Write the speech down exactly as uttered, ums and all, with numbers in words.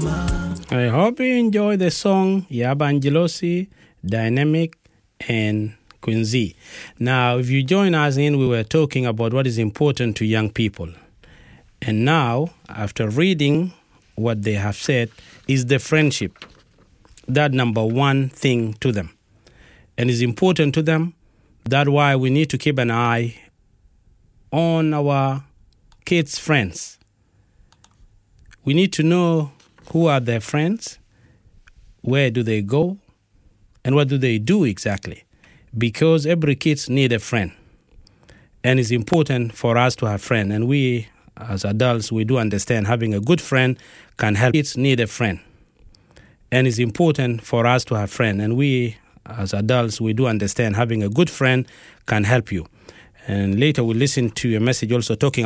I hope you enjoy the song Yaba Angelosi, Dynamic, and Quincy. Now, if you join us in, we were talking about what is important to young people. And now, after reading what they have said, is the friendship. That number one thing to them. And it's important to them. That's why we need to keep an eye on our kids' friends. We need to know who are their friends, where do they go, and what do they do exactly. Because every kid needs a friend. And it's important for us to have friends. And we, as adults, we do understand having a good friend can help. Kids need a friend. And it's important for us to have friends. And we, as adults, we do understand having a good friend can help you. And later we'll listen to a message also talking